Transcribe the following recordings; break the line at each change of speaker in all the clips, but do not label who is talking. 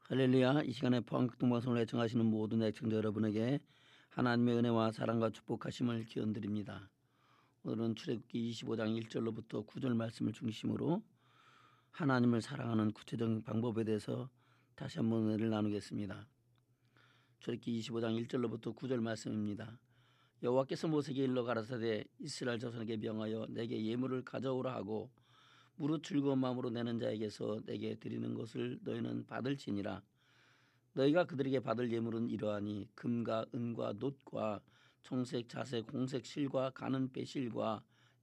할렐루야. 이 시간에 포항극동방송을 애청하시는 모든 애청자 여러분에게 하나님의 은혜와 사랑과 축복하심을 기원드립니다. 오늘은 출애굽기 25장 1절로부터 9절 말씀을 중심으로 하나님을 사랑하는 구체적인 방법에 대해서 다시 한번 은혜를 나누겠습니다. 출애굽기 25장 1절로부터 9절 말씀입니다. 여호와께서 모세에게 일러 가라사대 이스라엘 자손에게 명하여 내게 예물을 가져오라 하고 무릇 즐거운 마음으로 내는 자에게서 내게 드리는 것을 너희는 받을지니라. 너희가 그들에게 받을 예물은 이러하니 금과 은과 놋과 청색 자색 홍색 실과 가는 배실과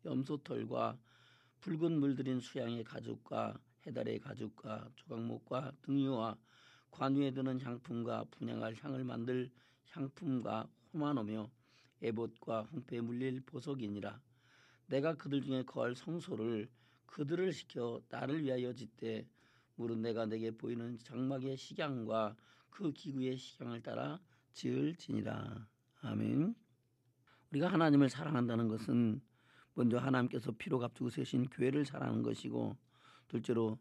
염소털과 붉은 물들인 수양의 가죽과 해달의 가죽과 조각목과 등유와 관유에 드는 향품과 분향할 향을 만들 향품과 호마노며 에봇과 홍패에 물릴 보석이니라. 내가 그들 중에 거할 성소를 그들을 시켜 나를 위하여 짓되 무릇 내가 내게 보이는 장막의 식양과 그 기구의 식양을 따라 지을지니라. 아멘. 우리가 하나님을 사랑한다는 것은 먼저 하나님께서 피로 값주고 세우신 교회를 사랑하는 것이고, 둘째로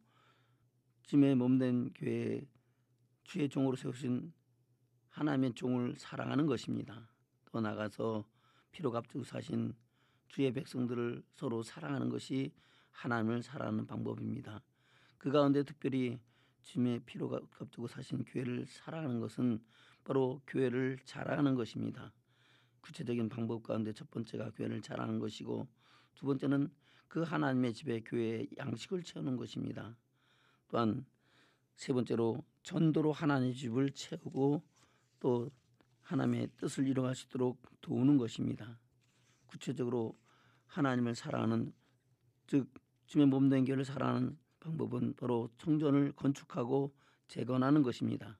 짐에 몸된 교회 주의 종으로 세우신 하나님의 종을 사랑하는 것입니다. 더 나아가서 피로 값주고 사신 주의 백성들을 서로 사랑하는 것이 하나님을 사랑하는 방법입니다. 그 가운데 특별히 주님의 피로 값주고 사신 교회를 사랑하는 것은 바로 교회를 자랑하는 것입니다. 구체적인 방법 가운데 첫 번째가 교회를 자랑하는 것이고, 두 번째는 그 하나님의 집에 교회의 양식을 채우는 것입니다. 또한 세 번째로 전도로 하나님의 집을 채우고 또 하나님의 뜻을 이루어갈 수 있도록 도우는 것입니다. 구체적으로 하나님을 사랑하는, 즉 주님의 몸된 교회를 사랑하는 방법은 바로 성전을 건축하고 재건하는 것입니다.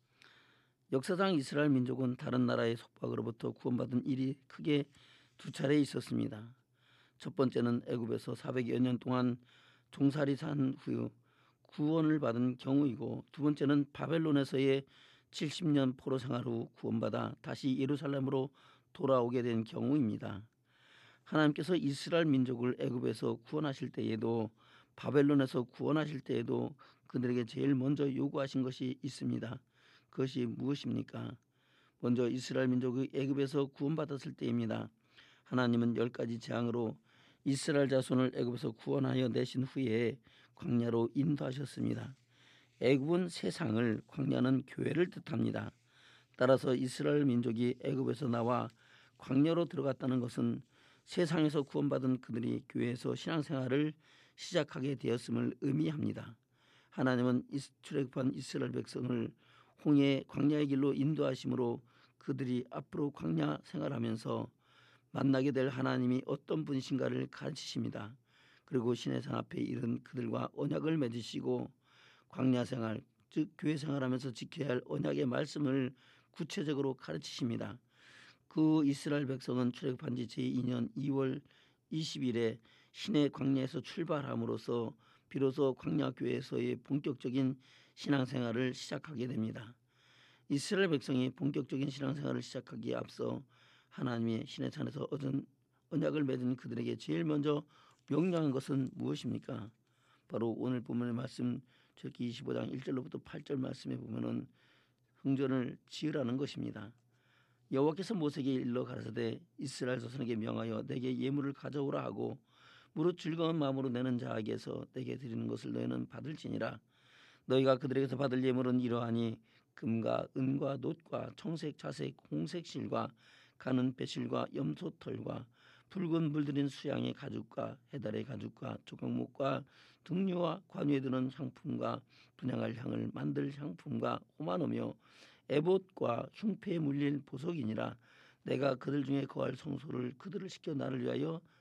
역사상 이스라엘 민족은 다른 나라의 속박으로부터 구원받은 일이 크게 두 차례 있었습니다. 첫 번째는 애굽에서 400여 년 동안 종살이 산 후 구원을 받은 경우이고, 두 번째는 바벨론에서의 70년 포로 생활 후 구원받아 다시 예루살렘으로 돌아오게 된 경우입니다. 하나님께서 이스라엘 민족을 애굽에서 구원하실 때에도 바벨론에서 구원하실 때에도 그들에게 제일 먼저 요구하신 것이 있습니다. 그것이 무엇입니까? 먼저 이스라엘 민족이 애굽에서 구원받았을 때입니다. 하나님은 10가지 재앙으로 이스라엘 자손을 애굽에서 구원하여 내신 후에 광야로 인도하셨습니다. 애굽은 세상을, 광야는 교회를 뜻합니다. 따라서 이스라엘 민족이 애굽에서 나와 광야로 들어갔다는 것은 세상에서 구원받은 그들이 교회에서 신앙생활을 시작하게 되었음을 의미합니다. 하나님은 출애굽한 이스라엘 백성을 홍해 광야의 길로 인도하심으로 그들이 앞으로 광야 생활하면서 만나게 될 하나님이 어떤 분이신가를 가르치십니다. 그리고 신의 산 앞에 이른 그들과 언약을 맺으시고 광야 생활, 즉 교회 생활하면서 지켜야 할 언약의 말씀을 구체적으로 가르치십니다. 그 이스라엘 백성은 출애굽한 지 제2년 2월 20일에 신의 광야에서 출발함으로써 비로소 광야교회에서의 본격적인 신앙생활을 시작하게 됩니다. 이스라엘 백성이 본격적인 신앙생활을 시작하기에 앞서 하나님의 신의 산에서 얻은 언약을 맺은 그들에게 제일 먼저 명령한 것은 무엇입니까? 바로 오늘 본문의 말씀 출애굽기 25장 1절로부터 8절 말씀에 보면은 성전을 지으라는 것입니다. 여호와께서 모세에게 일러 가라사대 이스라엘 자손에게 명하여 내게 예물을 가져오라 하고 무릇 즐거운 마음으로 내는 자에게서 내게 드리는 것을 너희는 받을지니라. 너희가 그들에게서 받을 예물은 이러하니 금과 은과 놋과 청색 자색 홍색 실과 가는 배실과 염소털과 붉은 물들인 수양의 가죽과 해달의 가죽과 조각목과 등유와 관유에 드는 향품과 분향할 향을 만들 향품과 호마노며 에봇과 흉패에 물릴 보석이니라. 내가 그들 중에 거할 성소를 그들을 시켜 나를 위하여